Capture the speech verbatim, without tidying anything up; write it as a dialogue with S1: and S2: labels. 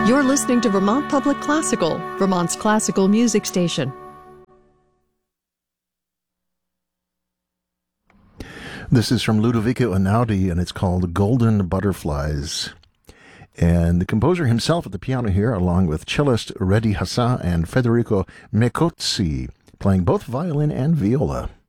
S1: You're listening to Vermont Public Classical, Vermont's classical music station.
S2: This is from Ludovico Einaudi, and it's called Golden Butterflies. And the composer himself at the piano here, along with cellist Reddy Hassan and Federico Mecozzi, playing both violin and viola.